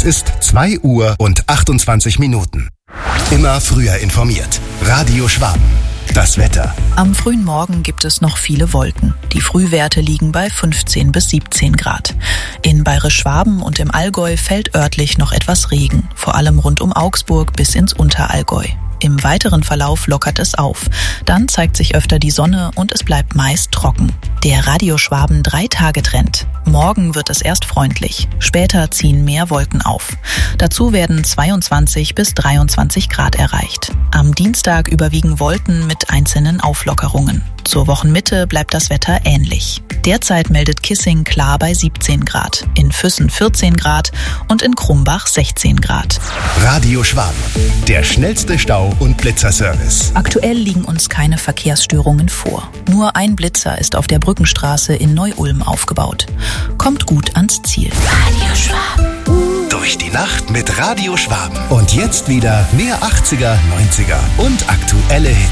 ist 2 Uhr und 28 Minuten. Immer früher informiert. Radio Schwaben. Das Wetter. Am frühen Morgen gibt es noch viele Wolken. Die Frühwerte liegen bei 15 bis 17 Grad. In Bayerisch-Schwaben und im Allgäu fällt örtlich noch etwas Regen, vor allem rund um Augsburg bis ins Unterallgäu. Im weiteren Verlauf lockert es auf. Dann zeigt sich öfter die Sonne und es bleibt meist trocken. Der Radio Schwaben 3-Tage-Trend. Morgen wird es erst freundlich. Später ziehen mehr Wolken auf. Dazu werden 22 bis 23 Grad erreicht. Am Dienstag überwiegen Wolken mit einzelnen Auflockerungen. Zur Wochenmitte bleibt das Wetter ähnlich. Derzeit meldet Kissing klar bei 17 Grad, in Füssen 14 Grad und in Krumbach 16 Grad. Radio Schwaben, der schnellste Stau- und Blitzerservice. Aktuell liegen uns keine Verkehrsstörungen vor. Nur ein Blitzer ist auf der Brückenstraße in Neu-Ulm aufgebaut. Kommt gut ans Ziel. Radio Schwaben. Durch die Nacht mit Radio Schwaben. Und jetzt wieder mehr 80er, 90er und aktuelle Hits.